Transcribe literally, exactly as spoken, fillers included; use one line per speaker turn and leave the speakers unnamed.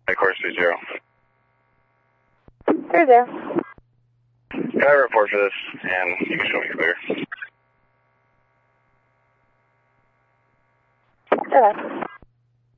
Of course, three zero.
Three zero.
Can I report for this, and you can show me clear?
Okay.